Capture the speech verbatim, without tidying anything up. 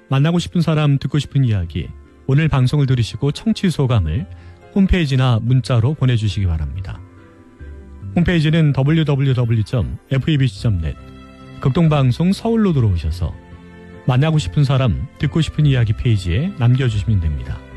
만나고 싶은 사람, 듣고 싶은 이야기, 오늘 방송을 들으시고 청취 소감을 홈페이지나 문자로 보내주시기 바랍니다. 홈페이지는 더블유 더블유 더블유 점 에프이비씨 점 넷, 극동방송 서울로 들어오셔서 만나고 싶은 사람, 듣고 싶은 이야기 페이지에 남겨주시면 됩니다.